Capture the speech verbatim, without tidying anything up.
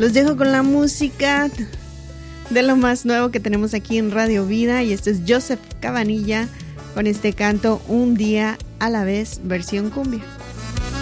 Los dejo con la música de lo más nuevo que tenemos aquí en Radio Vida, y este es Joseph Cabanilla con este canto Un día a la vez, versión cumbia.